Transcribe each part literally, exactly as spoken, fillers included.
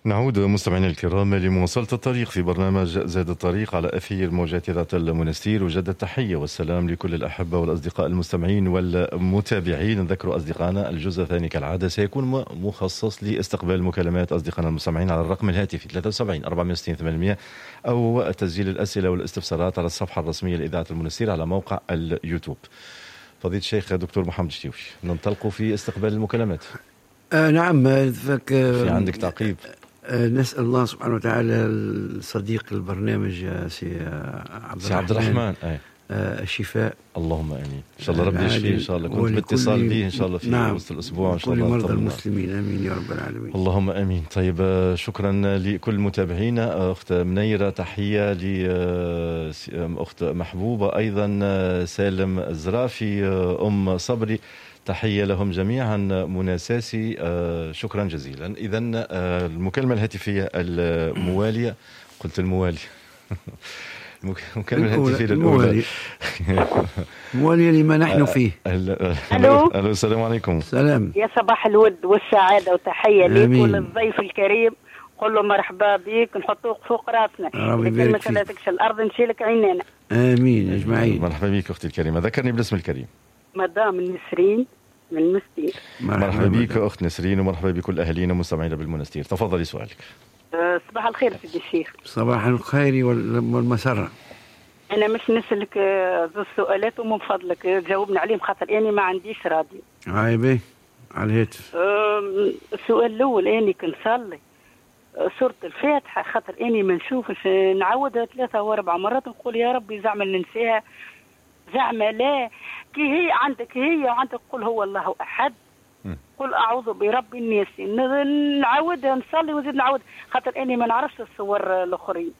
نعود مستمعينا الكرام لمواصلة الطريق في برنامج زاد الطريق على أثير موجات إذاعة المنستير. وجد التحية والسلام لكل الأحبة والأصدقاء المستمعين والمتابعين. نذكر أصدقائنا الجزء الثاني كالعادة سيكون مخصص لاستقبال مكالمات أصدقائنا المستمعين على الرقم الهاتفي ثلاثة وسبعين أربعمائة وستين ثمانمائة أو تسجيل الأسئلة والاستفسارات على الصفحة الرسمية لإذاعة المنستير على موقع اليوتيوب. فضيلة الشيخ دكتور محمد الشتيوش، ننطلق في استقبال المكالمات. آه نعم. فك في عندك تعقيب؟ آه نسأل الله سبحانه وتعالى الصديق البرنامج سي عبد الرحمن, عبد الرحمن. آه. آه الشفاء اللهم امين. ان شاء الله ربي يشفيه ان شاء الله. كنت باتصال به ان شاء الله في نعم وسط الاسبوع ان شاء الله. كل مرضى المسلمين امين يا رب العالمين. اللهم امين. طيب شكرا لكل متابعينا. اخت منيره تحيه لاخت محبوبه، ايضا سالم الزرافي، ام صبري، تحية لهم جميعا. مناساسي شكرا جزيلا. إذن المكالمة الهاتفية الموالية، قلت الموالي المكالمة الهاتفية الأولى موالية لما نحن فيه. ألو ألو السلام عليكم. سلام. يا صباح الود والسعادة وتحية لك وللضيف الكريم. قل له مرحبا بك، نحطوك فوق راسنا. ربي ما سلاتكش الأرض نشيلك عينينا. آمين أجمعين. مرحبا بك أختي الكريمة. ذكرني بالاسم الكريم. مدام النسرين من المستير. مرحبا بك أخت نسرين، ومرحبا بكل أهلينا ومستمعينا بالمنستير. تفضلي سؤالك. أه صباح الخير سيدي الشيخ. صباح الخير والمسرة. أنا مش نسألك ذو السؤالات ومن فضلك جاوبني عليهم، خاطر أني ما عنديش راديو. عايبة على الهاتف. أه السؤال الأول، أني كنصلي سورة الفاتحة، خاطر أني ما نشوفش نعودها ثلاثة وأربع مرات، نقول يا ربي زعما ننساها، زعما لا كي هي عندك هي وعندك قل هو الله أحد، قل أعوذ برب الناس، نعودها نصلي ونزيد نعود، خاطر أني ما نعرفش الصور الأخرين.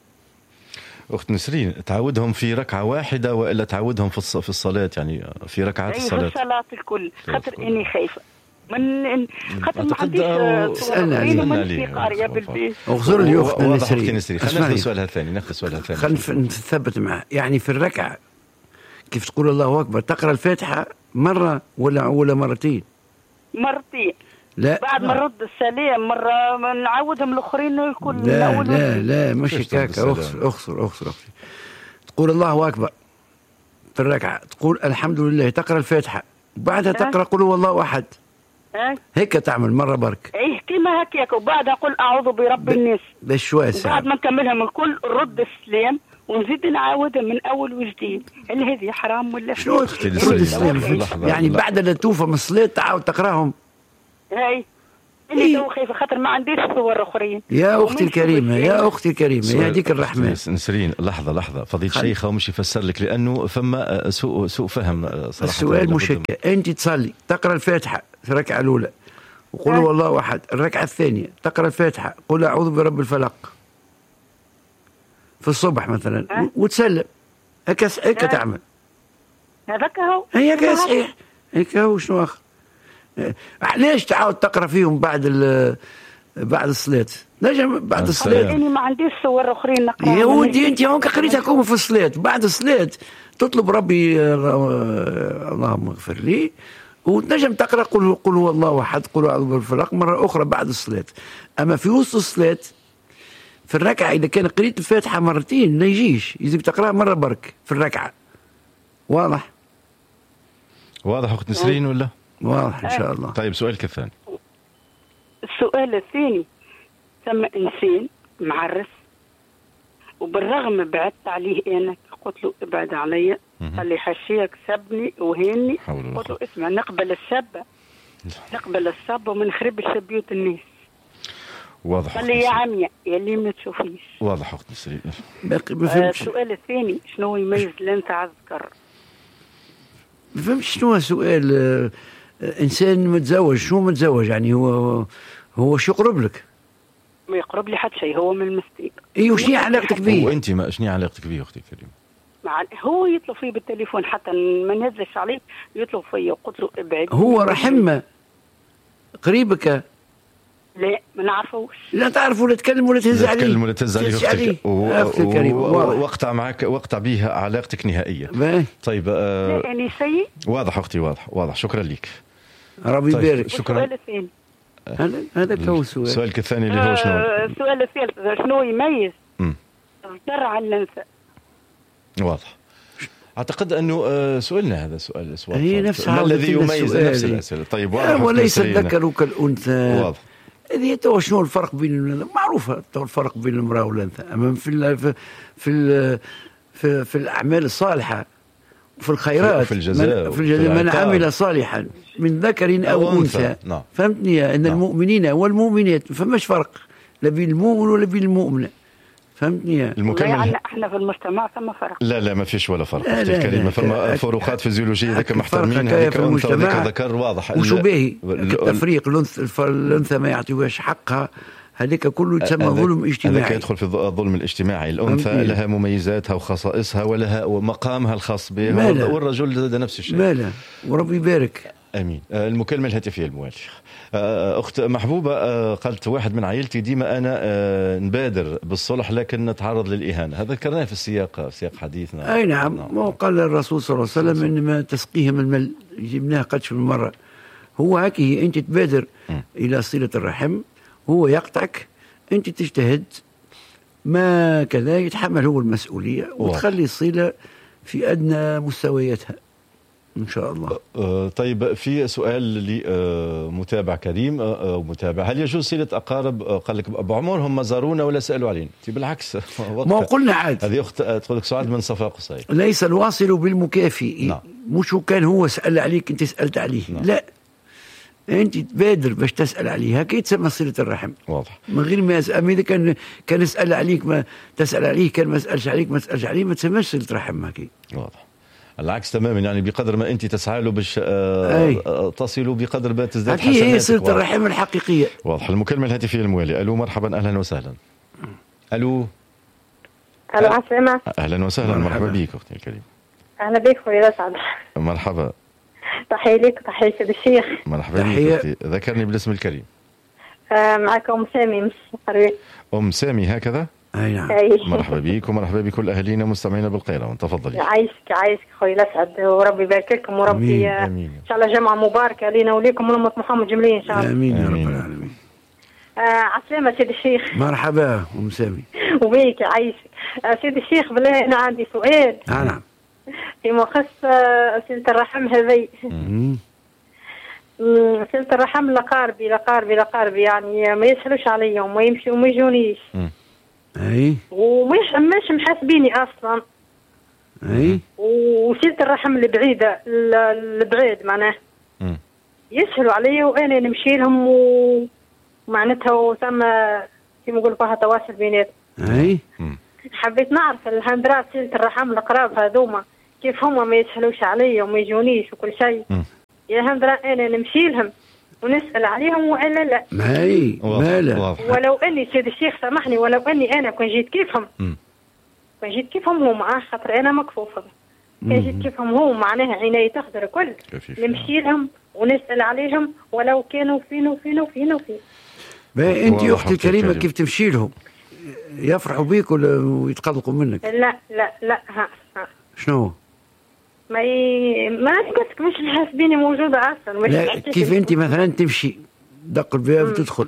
أخت نسرين، تعودهم في ركعة واحدة وإلا تعودهم في في الصلاة، يعني في ركعات الصلاة؟ في الصلاة الكل، خاطر أني خايفة من خاطر ما عنديش تسألنا عليه قارية بالبيت. اغزر لي أخت نسرين. خلينا ناخذ سؤالها الثاني ناخذ سؤالها الثاني خلينا نثبت معه. يعني في الركعة كيف تقول الله أكبر تقرأ الفاتحة مرة ولا ولا مرتين؟ مرتين. لا بعد ما نرد السلام مرة نعودهم الآخرين يكون لا لا لا مش هكاك. أخسر أخسر أخسر أخسر تقول الله أكبر في الركعة، تقول الحمد لله، تقرأ الفاتحة، بعدها تقرأ قل هو الله أحد. أه؟ هيك تعمل مرة برك. إيه كما هكاك، وبعدها قل أعوذ برب الناس. بشوية بعد ما نكملهم الكل نرد السلام ونزيد نعاودها من أول وجديد. هل هذه حرام ولا شنو رد السلام؟ يعني بعد لا توفى من الصلاة تعاود تقراهم. هاي اللي تو خايفة خاطر ما عنديش صور أخرين. يا أختي الكريمة يا أختي الكريمة يا هديك الرحمة. نسرين لحظة لحظة فضيلة الشيخ مش يفسر لك، لأنه فما سوء سوء فهم صراحة. السؤال مش هيك. أنت تصلي تقرأ الفاتحة في الركعة الأولى وقل هو الله أحد، الركعة الثانية تقرأ الفاتحة قل أعوذ برب الفلق في الصبح مثلا أه؟ وتسلم. هيك هيك تعمل. هذاك هو هيك صحيح. هيك هو شنو آخر. ليش تعاود تقرأ فيهم بعد بعد الصلاة؟ نجم بعد الصلاة. أنا ما عنديش صور أخرين نقرأ. يا ودي أنت هونك قريتها كوم في الصلاة، بعد الصلاة تطلب ربي اللهم اغفر لي، وتنجم تقرأ قل قل هو الله أحد قل أعوذ برب الفلق مرة أخرى بعد الصلاة. أما في وسط الصلاة في الركعة إذا كان قريت الفاتحة مرتين ما يجيش، يجب تقرأ مرة برك في الركعة. واضح؟ واضح أخت نسرين ولا؟ واضح إن شاء الله. طيب سؤالك الثاني. السؤال الثاني، ثم إنسان معرس وبالرغم بعدت عليه أنا، قلت له ابعد علي، قال لي حشيك سبني وهني، قلت له اسمع نقبل السبة نقبل السبة وما نخربش بيوت الناس. واضح. قال لي يا عمية يا اللي ما تشوفيش. واضح أخت نسرين. آه السؤال الثاني، شنو يميز لن تعذكر؟ ما فهمتش شنو سؤال. آه إنسان متزوج، شو متزوج يعني؟ هو هو شو يقرب لك؟ ما يقرب لي حتى شيء، هو من المستيق. اي وشنو علاقتك به؟ وانت ما شنو علاقتك به اختي الكريمه؟ مع هو يطلب فيه بالتليفون حتى ما نهزش عليه، يطلب فيه وقلت له ابعد. هو رحمه قريبك؟ لا ما نعرفوش. لا تعرف ولا تكلم ولا تهز عليه. تكلم ولا تهز عليه اختك. اختي الكريمه وقطع معك وقطع بها علاقتك نهائيه. باهي. طيب آه لا يعني سيء. واضح اختي واضح واضح. شكرا لك. ربي يبارك. طيب شكرا. السؤال الثاني هذا هذا هو السؤال. سؤالك الثاني اللي هو شنو؟ السؤال الثالث شنو يميز الذر عن الانثى؟ واضح. اعتقد انه سؤالنا هذا سؤال سؤال هي نفس ما الذي يميز نفس الاسئله. طيب واضح. وليس الذكر كالانثى. واضح. هذه تو شنو الفرق بين معروفه تو الفرق بين المراه والانثى. اما في ال في ال في, في الاعمال الصالحه وفي الخيرات في الجزاء من, في الجزاء من عمل صالحا من ذكر او انثى. نعم. فهمتني ان نعم. المؤمنين والمؤمنات ما فماش فرق لا بين المؤمن ولا بين المؤمنه. فهمتني؟ المكمل يعني احنا في المجتمع ثم فرق. لا لا ما فيش ولا فرق اختي الكريمه. فما فروقات فيزيولوجيه ذاك محترمين هذيك انثى وذاك ذكر واضح. وشو باهي التفريق الانثى ما يعطيوهاش حقها هذيك كله يتسمى ظلم اجتماعي. هذاك يدخل في الظلم الاجتماعي. الانثى لها مميزاتها وخصائصها ولها ومقامها الخاص بها والرجل ده نفس الشيء. ماله وربي يبارك. امين. المكالمه الهاتفيه الموالي اخت محبوبه قالت واحد من عائلتي ديما انا نبادر بالصلح لكن نتعرض للاهانه. هذا ذكرناه في السياق في سياق حديثنا. اي نعم. نعم. ما قال الرسول صلى الله عليه وسلم انما تسقيهم المل جبناه قدش من مره. هو هكي انت تبادر م. الى صله الرحم هو يقطعك انت تجتهد ما كذا يتحمل هو المسؤوليه وتخلي الصله في ادنى مستوياتها ان شاء الله. أه طيب في سؤال لمتابع كريم او متابع، هل يجوز صله اقارب قال لك بعمرهم ما زارونا ولا سالوا علينا؟ بالعكس ما قلنا عاد. هذه اخت تقول لك سعاد من صفاء قصي. ليس الواصل بالمكافئ. نعم. مش كان هو سال عليك انت سالت عليه. نعم. لا انت تبادر باش تسال عليه هكا تسمى صله الرحم. واضح. من غير ما يسال. اذا كان كان يسال عليك ما تسال عليه كان ما سالش عليك ما تسالش عليه ما تسمىش صله رحم هكا. واضح. العكس تماما يعني بقدر ما انت تسعى له باش آه تصلوا بقدر ما تزداد حسناتك. هي صله الرحم الحقيقيه. واضح. المكالمه الهاتفيه المواليه. الو مرحبا اهلا وسهلا. الو الو عسلامة. اهلا وسهلا مرحبا, مرحبا بك اختي الكريمه. اهلا بك خويا اسعد. مرحبا. تحيه لك تحيه سيدي الشيخ. مرحبا بك اختي. ذكرني بالاسم الكريم. آه معك ام سامي من القروي. ام سامي هكذا؟ اي نعم. مرحبا بك ومرحبا بكل اهالينا مستمعينا بالقيروان. تفضلي. يعيشك يعيشك خويا الاسعد وربي يبارك لكم وربي ان شاء الله جمعه مباركه لينا وليكم ولامه محمد جميلين ان شاء الله. امين يا رب العالمين. آه عسلامة سيدي الشيخ. مرحبا ام سامي. وبيك يعيشك. آه سيدي الشيخ بالله انا عندي سؤال. آه نعم. فيما خص آه صلة الرحم هذي. صلة الرحم لقاربي لقاربي لقاربي يعني ما يسهلوش علي وما يمشوا وما يجونيش. اي ومش مش محاسبيني اصلا. اي وصلة الرحم البعيده البعيد معناه يسهلوا علي وانا نمشي لهم ومعناتها ثم كيما نقول فيها تواصل بيناتهم. اي حبيت نعرف الهندرات صلة الرحم القراب هذوما كيف هم ما يسهلوش علي وما يجونيش وكل شيء. يا هندرة انا نمشي لهم ونسأل عليهم وإلا لا. ما هي ماله. ولو أني سيد الشيخ سامحني ولو أني أنا كنت جيت كيفهم كنت جيت كيفهم هو معاه خاطر أنا مكفوفة كنت جيت كيفهم هو معناها عناية تخضر كل نمشي لهم ونسأل عليهم ولو كانوا فين وفين وفين وفين. باهي أنت أختي الكريمة كيف تمشي لهم يفرحوا بيك ولا يتقلقوا منك؟ لا لا لا ها ها. شنو؟ ما ي... ما قلت مش محاسبيني موجوده اصلا. مش لا كيف انت مثلا تمشي دق الباب وتدخل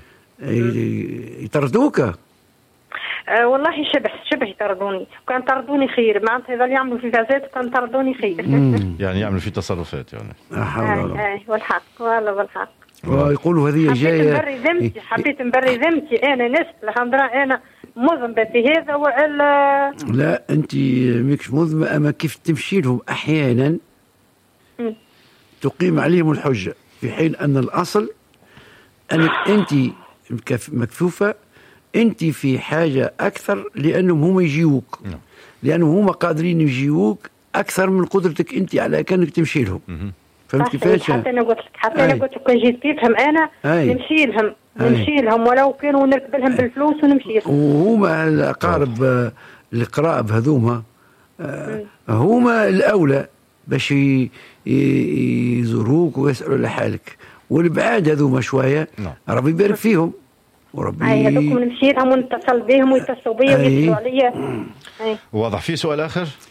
يطردوك؟ آه والله شبه شبه يطردوني. كان طردوني خير معناتها اذا يعملوا في فازات كان طردوني خير. يعني يعملوا في تصرفات يعني. لا حول ولا قوه. اي والحق والله والحق. ويقولوا هذه جايه. حبيت نبري ذمتي حبيت نبري ذمتي انا ناس الحمد لله انا مذنبه في هذا والا. لا انت ماكش مذنبه اما كيف تمشي لهم احيانا م. تقيم عليهم الحجه في حين ان الاصل انك انت مكفوفه انت في حاجه اكثر لانهم هم يجيوك لانهم هم قادرين يجيوك اكثر من قدرتك انت على كانك تمشي لهم. فهمت كيفاش؟ حتى انا قلت لك حتى انا قلت لك كون جيت كيفهم انا أي. نمشي لهم نمشي لهم ولو كانوا نركب لهم بالفلوس ونمشي لهم. وهما الاقارب القراب هذوما هما الاولى باش يزوروك ويسالوا على حالك والبعاد هذوما شويه ربي يبارك فيهم وربي اي هذوك نمشي لهم ونتصل بهم ويتصلوا بي ويتصلوا عليا. واضح. في سؤال اخر؟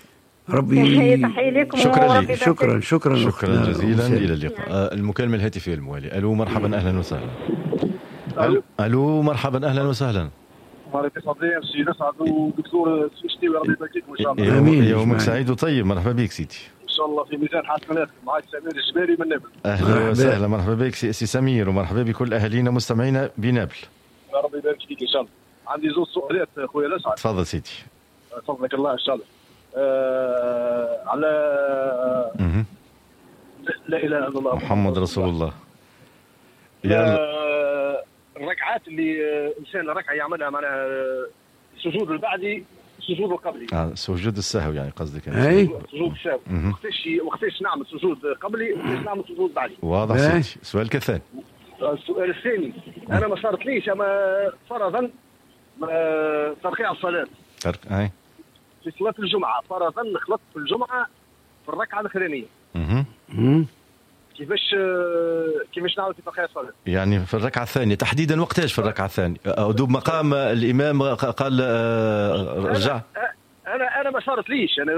ربي تحية لكم. شكرا لك. شكرا شكرا شكرا جزيلا. إلى اللقاء. المكالمة الهاتفية الموالية. ألو مرحبا أهلا وسهلا. ألو, ألو مرحبا أهلا وسهلا. سي نسعد ودكتور سويشتي وربي يبارك فيكم ان شاء الله. امين. يومك سعيد وطيب. مرحبا بك سيدي. ان شاء الله في ميزان حسناتكم. معك سمير الجبالي من نابل. اهلا وسهلا. مرحبا بك سي سمير ومرحبا بكل اهالينا مستمعينا بنابل. ربي يبارك فيك ان شاء الله. عندي زوج سؤالات خويا الاسعد. تفضل سيدي. تفضلك الله ان شاء الله. آه على اها لا اله الا الله محمد رسول الله. يلا الركعات اللي انسان ركعه يعملها معناها السجود البعدي السجود القبلي. اه سجود السهو يعني قصدك. اي سجود السهو. وقتاش وقتاش نعمل سجود قبلي وقتاش نعمل سجود بعدي. واضح سيدي. سؤالك الثاني. السؤال الثاني انا ما صارتليش اما فرضا ترقيع الصلاه. اي في صلاه الجمعه فرضا خلطت في الجمعه في الركعه الاخرانيه. اها كيفاش كيفاش نعمل في ترقيع الصلاه؟ يعني في الركعه الثانيه تحديدا وقتاش في الركعه الثانيه؟ دوب مقام الامام قال رجع. انا انا ما صارت ليش انا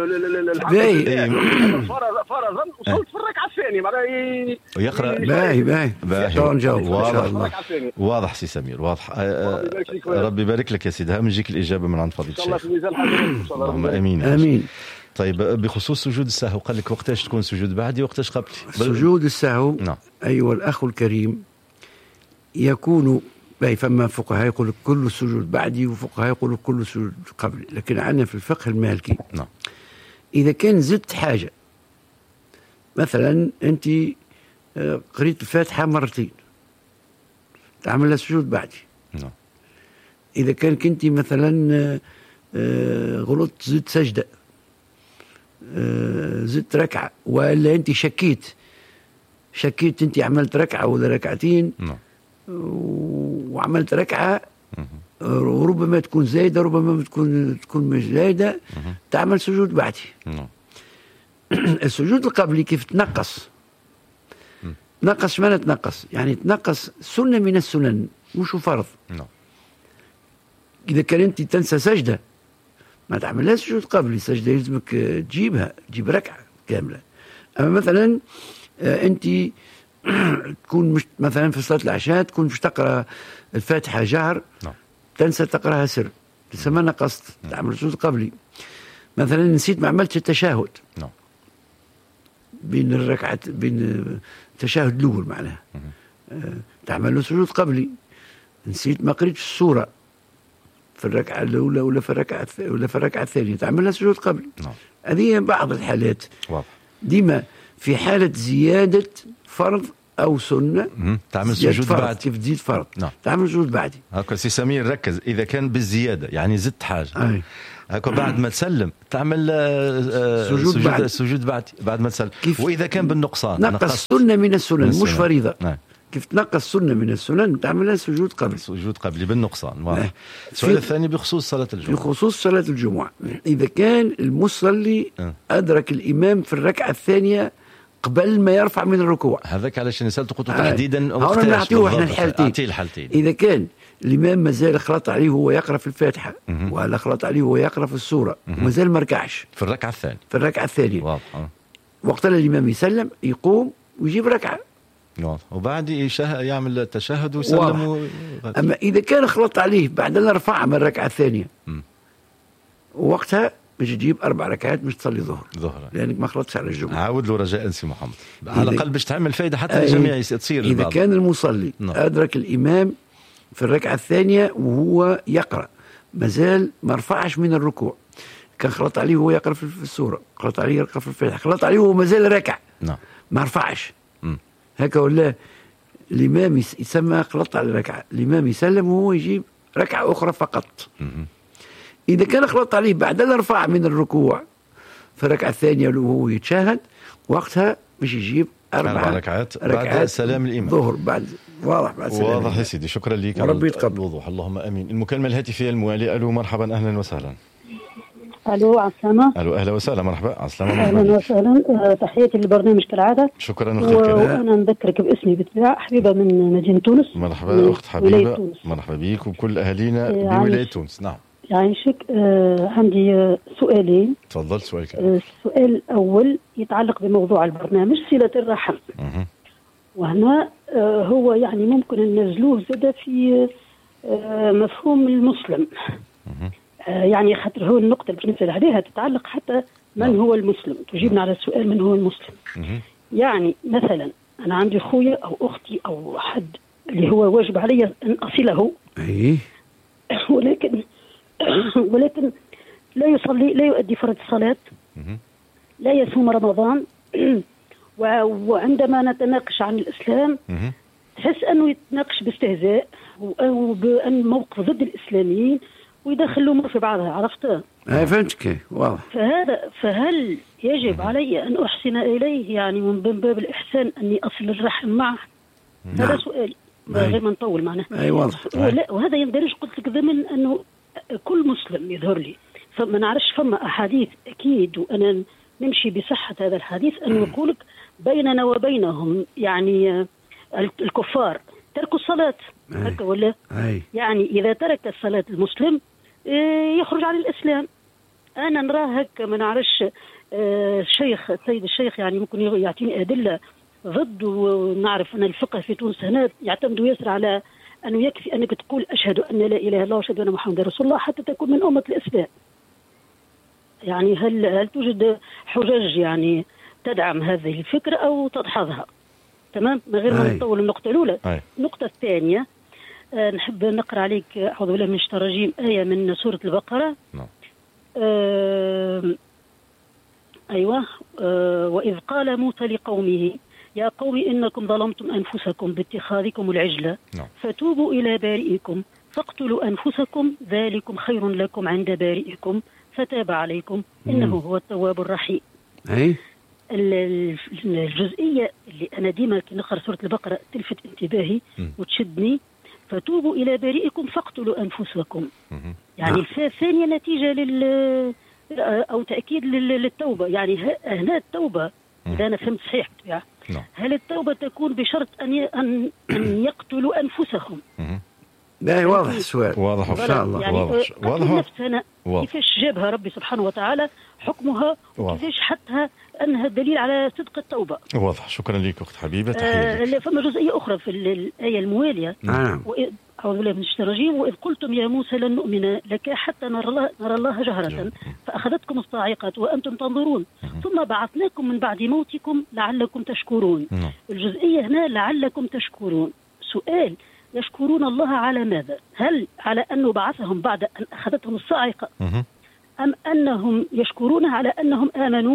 فرضا فرضا وصلت في الركعه الثانيه معناها يقرا. باهي باهي باهي نجاوب واضح واضح سي سمير واضح. ربي يبارك لك يا سيدي. هم نجيك الاجابه من عند فضيله الشيخ. اللهم امين امين. طيب بخصوص سجود السهو قال لك وقتاش تكون سجود بعدي وقتاش قبلي؟ سجود السهو نعم. ايها الاخ الكريم يكون باهي. فما فقهاء يقول كل سجود بعدي وفقهاء يقول كل سجود قبلي. لكن عندنا في الفقه المالكي نعم. اذا كان زدت حاجه مثلا انت قريت الفاتحه مرتين تعمل لها سجود بعدي. نعم. اذا كان كنت مثلا غلطت زدت سجده زدت ركعه ولا انت شكيت شكيت انت عملت ركعه ولا ركعتين نعم. وعملت ركعه وربما تكون زايده ربما تكون تكون مش زايده تعمل سجود بعدي. نعم. السجود القبلي كيف تنقص تنقص ما تنقص يعني تنقص سنه من السنن مش فرض. نعم. اذا كان انت تنسى سجده ما تعملهاش سجود قبلي. سجده يلزمك تجيبها تجيب ركعه كامله. اما مثلا انت تكون مش مثلا في صلاه العشاء تكون مش تقرا الفاتحه جهر نعم. تنسى تقراها سر تسمى نقصت تعمل سجود قبلي. مثلا نسيت ما عملتش التشهد نعم. بين الركعات بين التشهد الاول معناها آه تعمل له سجود قبلي. نسيت ما قريتش السوره في الركعه الاولى ولا في الركعه ولا في الركعه الثانيه تعمل لها سجود قبلي. نعم. هذه بعض الحالات. واضح. ديما في حاله زياده فرض او سنه تعمل سجود بعد كيف تزيد فرض. نعم. تعمل سجود بعدي. هكا سي سمير ركز. اذا كان بالزياده يعني زدت حاجه أي. هكا بعد ما تسلم تعمل آه سجود, سجود بعد سجود بعد بعد ما تسلم. واذا كان بالنقصان نقص سنه من السنن مش فريضه. نعم. كيف تنقص سنه من السنن تعملها سجود قبلي. سجود قبلي بالنقصان. واضح. السؤال الثاني بخصوص صلاه الجمعه. بخصوص صلاه الجمعه اذا كان المصلي أه. ادرك الامام في الركعه الثانيه قبل ما يرفع من الركوع. هذاك علاش نسالت قلت تحديدا وقتاش. نعطيوه احنا الحالتين. اعطيه الحالتين. اذا كان الامام مازال خلط عليه وهو يقرا في الفاتحه ولا خلط عليه وهو يقرا في السوره ومازال ما ركعش في الركعه الثانيه في الركعه الثانيه واضح. وقت الامام يسلم يقوم ويجيب ركعه واضح. وبعد يعمل التشهد ويسلم و... اما اذا كان خلط عليه بعد ان رفع من الركعه الثانيه وقتها مش تجيب اربع ركعات مش تصلي ظهر ظهر لانك ما خلطتش على الجمعه. عاود له رجاء سي محمد على الاقل باش تعمل فايده حتى الجميع تصير. اذا البعض. كان المصلي نعم. ادرك الامام في الركعه الثانيه وهو يقرا مازال ما رفعش من الركوع كان خلط عليه وهو يقرا في السوره خلط عليه يقرا في الفاتحه خلط عليه وهو مازال راكع نعم. ما رفعش هكا ولا الامام يسمى خلط على الركعه الامام يسلم وهو يجيب ركعه اخرى فقط. م- إذا كان خلط عليه بعد أن رفع من الركوع في الركعة الثانية وهو يتشاهد وقتها مش يجيب أربع, أربع ركعات, ركعات بعد سلام الإمام ظهر بعد واضح بعد سلام واضح يا سيدي. شكرا لك على الوضوح. اللهم أمين. المكالمة الهاتفية الموالية. ألو مرحبا أهلا وسهلا. ألو عسلامة. ألو أهلا وسهلا. مرحبا عسلامة. أهلا وسهلا. تحياتي للبرنامج كالعادة. شكرا أختي وأنا نذكرك باسمي بالطبع حبيبة من مدينة تونس. مرحبا أخت حبيبة. مرحبا بيك وكل أهالينا بولاية تونس. نعم يعيشك. آه عندي آه سؤالين. تفضل سؤالك. آه السؤال الأول يتعلق بموضوع البرنامج صلة الرحم. أه. وهنا آه هو يعني ممكن ننزلوه زاد في آه مفهوم المسلم. أه. آه يعني خاطر هو النقطة اللي بنسأل عليها تتعلق حتى من أه. هو المسلم. تجيبنا على السؤال من هو المسلم. أه. يعني مثلا أنا عندي خويا أو أختي أو حد اللي هو واجب علي أن أصله. أي. ولكن ولكن لا يصلي، لا يؤدي فرض الصلاة، لا يصوم رمضان. وعندما نتناقش عن الإسلام تحس أنه يتناقش باستهزاء وبأن موقف ضد الإسلاميين ويدخلوا في بعضها. عرفتها؟ أي فهمتك واضح. فهذا فهل يجب علي أن أحسن إليه يعني من باب الإحسان أني أصل الرحم معه؟ نعم. هذا سؤال غير ما نطول معناه. أي واضح. وهذا يندرج قلت لك ضمن أنه كل مسلم يظهر لي فما نعرفش فما أحاديث أكيد وأنا نمشي بصحة هذا الحديث أنه يقولك بيننا وبينهم يعني الكفار تركوا الصلاة هكا ولا أي. يعني إذا ترك الصلاة المسلم يخرج عن الإسلام. أنا نراه هكا ما نعرفش. الشيخ السيد الشيخ يعني ممكن يعطيني أدلة ضد. ونعرف أن الفقه في تونس هنا يعتمد يسر على أنه يكفي أنك تقول أشهد أن لا إله إلا الله وأشهد أن محمد رسول الله حتى تكون من أمة الإسلام. يعني هل هل توجد حجج يعني تدعم هذه الفكرة أو تدحضها؟ تمام من غير ما نطول. النقطة الأولى. النقطة الثانية أه نحب نقرأ عليك أعوذ بالله من الشيطان الرجيم آية من سورة البقرة. نعم. أه أيوة. أه وإذ قال موسى لقومه يا قوم إنكم ظلمتم أنفسكم باتخاذكم العجلة نعم. فتوبوا إلى بارئكم فاقتلوا أنفسكم ذلكم خير لكم عند بارئكم فتاب عليكم إنه هو التواب الرحيم. أي. الجزئية اللي أنا ديما كي نقرأ سورة البقرة تلفت انتباهي وتشدني فتوبوا إلى بارئكم فاقتلوا أنفسكم. يعني الفاء الثانية نتيجة لل أو تأكيد للتوبة. يعني هنا التوبة إذا أنا فهمت صحيح يعني هل التوبة تكون بشرط أن أن أن يقتلوا أنفسهم؟ لا واضح السؤال. واضح إن شاء الله. يعني واضح. واضح. نفسنا كيفاش جابها ربي سبحانه وتعالى حكمها وكيفاش حطها أنها دليل على صدق التوبة. واضح. شكرا لك أخت حبيبة. تحية آه لك. فما جزئية أخرى في الآية الموالية. نعم. أعوذ بالله من الشيطان الرجيم وإذ قلتم يا موسى لن نؤمن لك حتى نرى الله, نرى الله جهرة فأخذتكم الصاعقة وأنتم تنظرون ثم بعثناكم من بعد موتكم لعلكم تشكرون. الجزئية هنا لعلكم تشكرون. سؤال يشكرون الله على ماذا؟ هل على أنه بعثهم بعد أن أخذتهم الصاعقة أم أنهم يشكرون على أنهم آمنوا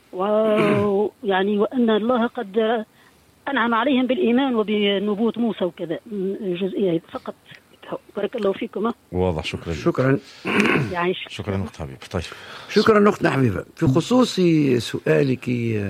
ويعني وأن الله قد أنعم عليهم بالإيمان وبنبوة موسى وكذا؟ الجزئية فقط. بارك الله فيكم. واضح. شكرا. شكرا. يعني شكرا أخت حبيبة. طيب. شكرا أخت حبيبة. في خصوص سؤالك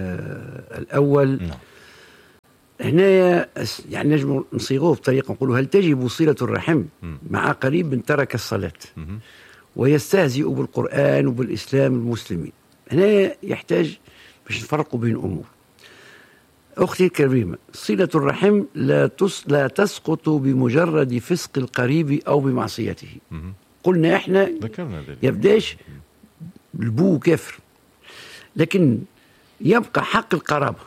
الأول نعم. هنا يعني نجم نصيغوه بطريقة نقولوا هل تجب صلة الرحم مع قريب من ترك الصلاة ويستهزئ بالقرآن وبالإسلام المسلمين؟ هنا يحتاج باش نفرقوا بين أمور. أختي الكريمة صلة الرحم لا, تس لا تسقط بمجرد فسق القريب أو بمعصيته. قلنا إحنا ذكرنا ذلك. يبداش البو كفر لكن يبقى حق القرابة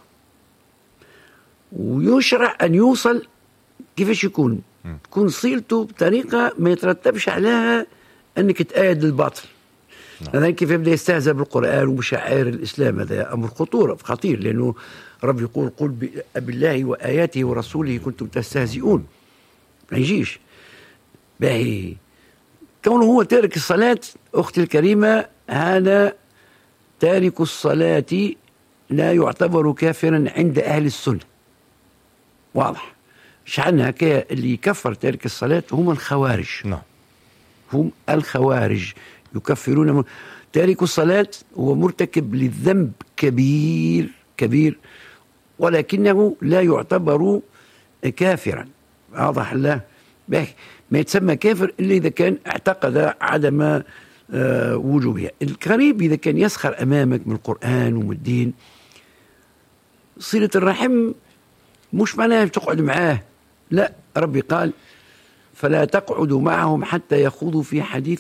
ويشرع أن يوصل. كيفاش يكون؟ تكون صيلته بطريقة ما يترتبش عليها أنك تأيد الباطل. هذا كيف يبدأ يستهزأ بالقرآن وبشعائر الإسلام. هذا أمر خطورة خطير لأنه رب يقول قل بالله وآياته ورسوله كنتم تستهزئون. ما يجيش باهي كونه هو تارك الصلاة. أختي الكريمة هذا تارك الصلاة لا يعتبر كافرا عند أهل السنة. واضح. شعنا هكا اللي يكفر تارك الصلاة هم الخوارج. نعم. هم الخوارج يكفرون من تارك الصلاة هو مرتكب للذنب كبير كبير ولكنه لا يعتبر كافرا. واضح الله. ما يتسمى كافر إلا إذا كان اعتقد عدم آه وجوبها. القريب إذا كان يسخر أمامك من القرآن ومن الدين. صلة الرحم مش معناها تقعد معاه، لا، ربي قال فلا تقعدوا معهم حتى يخوضوا في حديث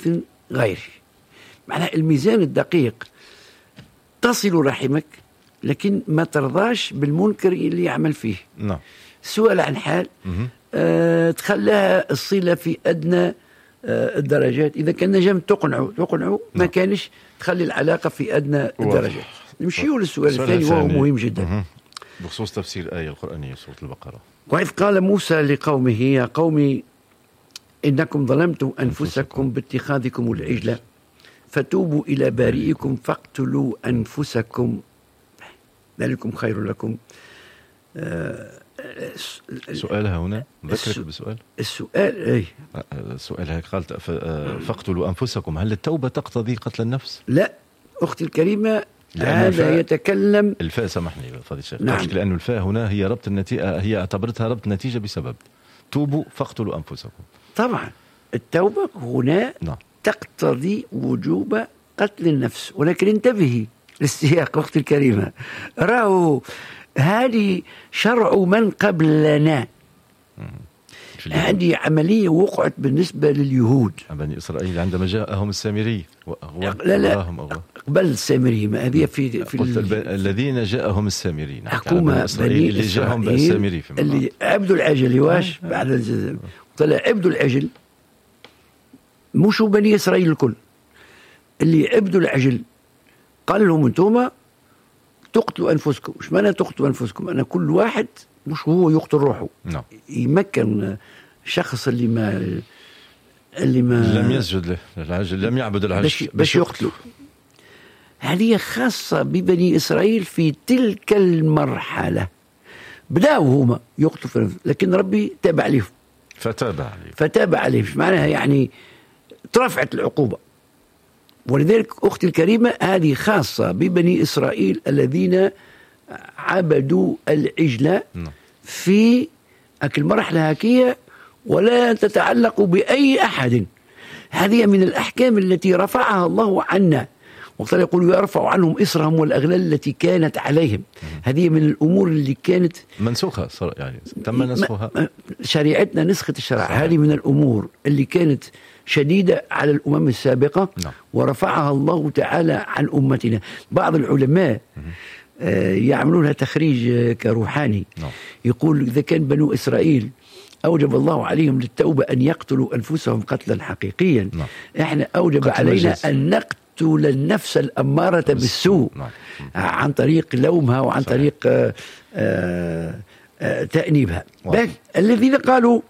غيره. معناها الميزان الدقيق، تصل رحمك لكن ما ترضاش بالمنكر اللي يعمل فيه. نعم. سؤال عن حال، آه تخليها الصلة في أدنى آه الدرجات. إذا كان نجم تقنعه تقنعه، ما كانش تخلي العلاقة في أدنى الدرجات. نمشيو للسؤال الثاني وهو مهم جدا بخصوص تفسير الآية القرآنية سورة البقرة. وإذ قال موسى لقومه يا قوم إنكم ظلمتم أنفسكم باتخاذكم العجلة فتوبوا إلى بارئكم فاقتلوا أنفسكم ذلكم خير لكم. آه سؤالها هنا ذكرك بسؤال السؤال أي سؤالها قالت فاقتلوا أنفسكم، هل التوبة تقتضي قتل النفس؟ لا أختي الكريمة، هذا يتكلم الفاء. سامحني فضيلة الشيخ، نعم. لأن الفاء هنا هي ربط النتيجة، هي اعتبرتها ربط نتيجة بسبب توبوا فاقتلوا أنفسكم. طبعا التوبة هنا نعم. تقتضي وجوب قتل النفس، ولكن انتبهي للسياق أختي الكريمة. راهو هذه شرع من قبلنا، هذه عملية وقعت بالنسبة لليهود بني إسرائيل عندما جاءهم السامري. لا لا قبل السامري، ما هذه في في ال... الذين جاءهم السامري، حكومة بني إسرائيل اللي جاءهم بالسامري في اللي عبدوا العجل. واش بعد الجزء طلع عبدوا العجل، مش بني إسرائيل الكل اللي عبدوا العجل. قال لهم انتم تقتلوا أنفسكم. مش معنى تقتلوا أنفسكم، أنا كل واحد مش هو يقتل روحه. نعم. يمكن الشخص اللي ما اللي ما لم يسجد للعجل، لم يعبد العجل باش يقتلوا. هذه خاصة ببني إسرائيل في تلك المرحلة. بداوا هما يقتلوا، لكن ربي تابع عليهم فتاب عليهم فتاب عليهم مش معناها يعني ترفعت العقوبة. ولذلك أختي الكريمة هذه خاصة ببني إسرائيل الذين عبدوا العجلة في المرحلة هكية، ولا تتعلق بأي أحد. هذه من الأحكام التي رفعها الله عنا، وقت يقول يرفع عنهم إصرهم والأغلال التي كانت عليهم. هذه من الأمور اللي كانت منسوخة يعني تم نسخها. شريعتنا نسخة الشرع. هذه من الأمور اللي كانت شديدة على الأمم السابقة نعم. ورفعها الله تعالى عن أمتنا. بعض العلماء آه يعملونها تخريج كروحاني نعم. يقول إذا كان بنو إسرائيل أوجب الله عليهم للتوبة أن يقتلوا أنفسهم قتلا حقيقيا نعم. إحنا أوجب علينا مجلس. أن نقتل النفس الأمارة بالسوء نعم. عن طريق لومها وعن صحيح. طريق آآ آآ تأنيبها. الذين قالوا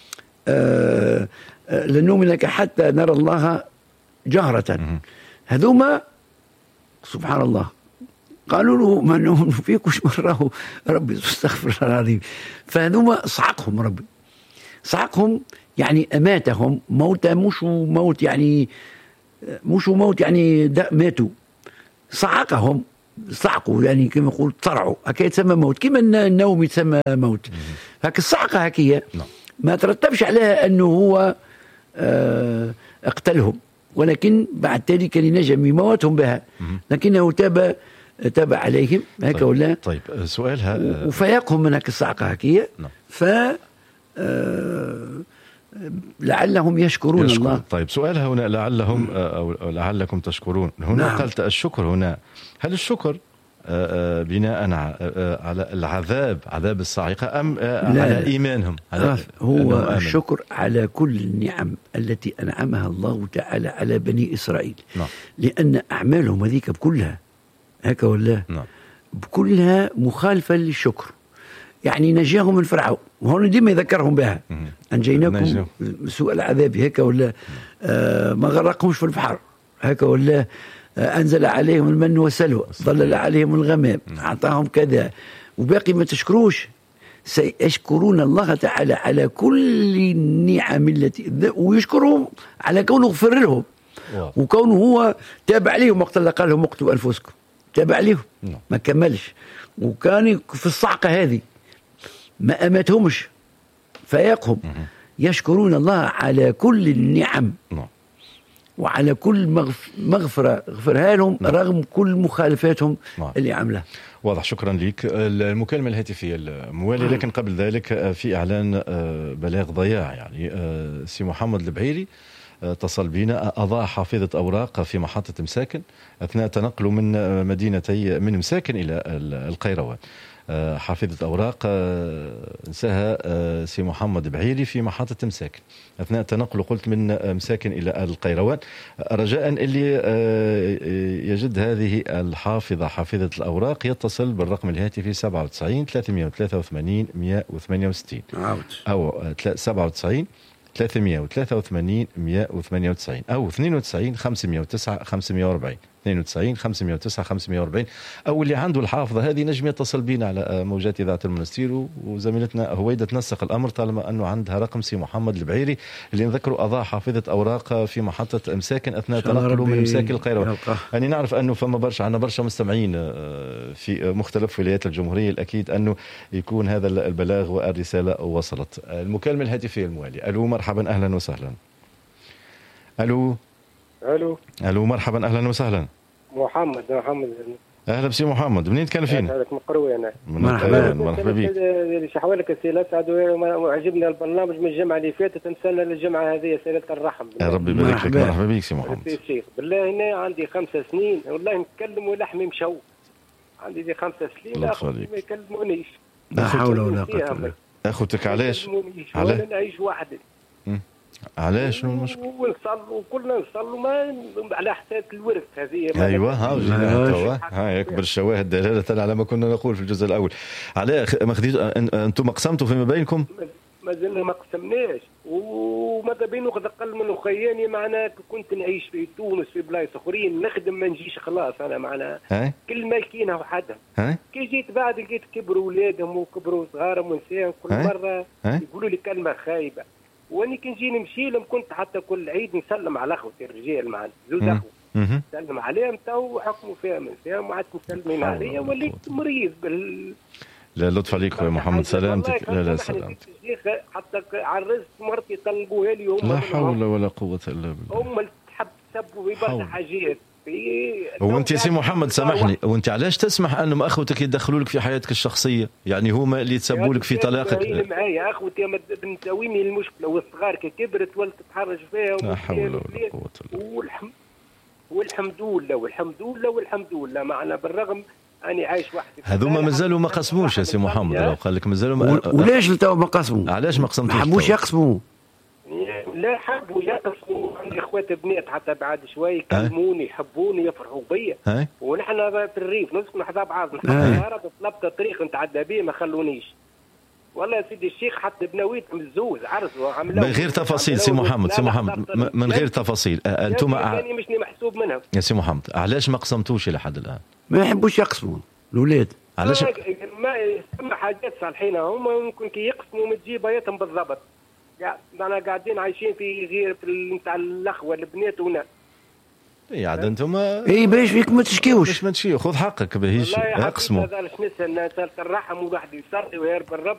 لن نؤمن لك حتى نرى الله جهرة، هذوما سبحان الله قالوا له ما نؤمن فيك وش مراه ربي استغفر الله العظيم. فهذوما صعقهم ربي، صعقهم يعني أماتهم موتا، مش موت يعني مش موت يعني ماتوا، صعقهم صعقوا يعني كما يقول طرعوا، هكا يتسمى موت، كما النوم يتسمى موت. هكا الصعقة هكية ما ترتبش عليها أنه هو اه اقتلهم، ولكن بعد ذلك كان ينجم يموتهم بها، لكنه تاب تاب عليهم هكا. طيب. ولا طيب سؤالها وفيقهم من هكا الصعقة هكية ف اه لعلهم يشكرون يشكر. الله. طيب سؤالها هنا لعلهم أو لعلكم تشكرون هنا نعم. قالت الشكر هنا، هل الشكر بناء على العذاب عذاب الصاعقة أم على إيمانهم؟ على هو الشكر على كل النعم التي أنعمها الله تعالى على بني إسرائيل نعم. لأن أعمالهم هذيك بكلها هكا ولا نعم. بكلها مخالفة للشكر. يعني نجاهم من فرعون، وهون ديما يذكرهم بها أنجيناكم سوء العذاب هكا ولا آه ما غرقهمش في البحر هكا ولا آه أنزل عليهم المن والسلوى ظلل عليهم الغمام أعطاهم كذا، وباقي ما تشكروش. سيشكرون الله تعالى على كل النعم التي، ويشكرهم على كونه غفر لهم وكونه هو تابع عليهم وقت اللي قال لهم اقتلوا أنفسكم، تابع عليهم ما كملش، وكان في الصعقة هذه ما أمتهمش فيقهم. يشكرون الله على كل النعم وعلى كل مغفرة غفرها لهم رغم كل مخالفاتهم اللي عملها. واضح، شكرا لك. المكالمة الهاتفية الموالية، لكن قبل ذلك في إعلان بلاغ ضياع يعني سي محمد البعيري اتصل بنا، أضاع حافظة أوراق في محطة مساكن أثناء تنقله من مدينتي من مساكن إلى القيروان. حافظة أوراق نساها سي محمد بعيري في محطة مساكن أثناء تنقله قلت من مساكن إلى القيروان. رجاء اللي يجد هذه الحافظة حافظة الأوراق يتصل بالرقم الهاتفي سبعة وتسعين ثلاثمئة وثلاثة وثمانين مئة وثمانية وستين أو سبعة وتسعين ثلاثمئة وثلاثة وثمانين مئة وثمانية وتسعين أو اثنين وتسعين خمسمئة وتسعة خمسمئة وأربعين اثنين وتسعين خمسمئة وتسعة خمسمئة وأربعين. أو اللي عنده الحافظة هذه نجم يتصل بينا على موجات إذاعة المنستير، وزميلتنا هويدة تنسق الأمر طالما أنه عندها رقم سي محمد البعيري اللي نذكره أضاع حافظة أوراق في محطة مساكن أثناء تنقله من مساكن القيروان. يعني نعرف أنه فما برشا عندنا برشا مستمعين في مختلف ولايات الجمهورية، الأكيد أنه يكون هذا البلاغ والرسالة وصلت. المكالمة الهاتفية الموالية. ألو مرحبا أهلا وسهلا. ألو الو الو مرحبا اهلا وسهلا. محمد محمد اهلا بسي محمد، منين تكلفين؟ هذاك من قروي انا. مرحبا مرحبا بك. اللي حوالك السيلة سعد وعجبنا البرنامج من الجمعه اللي فاتت، نستنى للجمعه هذه سيلة الرحم. يا ربي يبارك لك. مرحبا بك سي محمد. الشيخ بالله هنا عندي خمسة سنين والله نتكلم ولحمي مشو، عندي دي خمسة سنين ما يكلمونيش. لا حول ولا قوه الا بالله. اخوتك علاش؟ علاش نعيش وحدي؟ علاش المشكل؟ ونصلوا وكلنا نصلوا ما على حساب الورث هذه. ايوه ها وجينا ها يكبر الشواهد دلاله على ما كنا نقول في الجزء الاول. على ما خديت انتم قسمتوا فيما بينكم؟ ما زلنا ما قسمناش، وماذا بينه قد اقل من خياني معنا. كنت نعيش في تونس في بلايص اخرين نخدم ما نجيش خلاص انا معنا كل مالكينها وحدها. كي جيت بعد لقيت كبروا اولادهم وكبروا صغارهم ونساهم كل مره يقولوا لي كلمه خايبه، واني كي نجي نمشي لهم كنت حتى كل عيد نسلم على اخوتي الرجال معنا زوج اخو نسلم عليهم تو حكموا فيها من فيهم وعدت مسلمين عليا وليت مريض بال. لا لطف عليك يا محمد سلامتك. لا لا سلامتك. حتى عرست مرتي طلقوها لي هم. لا حول ولا قوة الا بالله. هم اللي تحب تسبوا في برشا حاجات. وانت يا سي محمد سامحني، وانت علاش تسمح انهم اخوتك يدخلوا لك في حياتك الشخصيه؟ يعني هما اللي يتسبوا لك في طلاقك؟ معايا اخوتي بنساويني المشكله والصغار كي كبرت ولت تتحرج فيها. لا حول ولا قوه الا بالله. والحمد لله والحمد لله والحمد لله معنا بالرغم اني عايش وحدي. هذوما مازالوا ما قسموش يا سي محمد. لو قال لك مازالوا ما... ولاش تو ما قسموا؟ علاش ما قسمتوش؟ ما حبوش يقسموا. لا حبوا يقسموا. عندي اخوات بنات حتى بعد شوي يكلموني يحبوني يفرحوا بيا، ونحن في الريف نسكن حدا بعض. نحن النهار طلبت طريق نتعدى به ما خلونيش. والله يا سيدي الشيخ حتى بنويتهم الزوز عرسوا عملوا من غير تفاصيل سي محمد. سي محمد من غير تفاصيل. انتم يعني مش محسوب منها يا سي محمد. علاش ما قسمتوش الى حد الان؟ ما يحبوش يقسموا الاولاد. علاش ما يسمى حاجات صالحين هما ممكن كي يقسموا متجي بياتهم بالضبط. انا قاعدين عايشين في غير في نتاع الاخوه البنات هنا. اي عاد انتم اي باش فيك ما تشكيوش. باش ما تشكيو خذ حقك باهيش اقسموا. هذا علاش نسال نسال الرحم وواحد يصلي ويرب الرب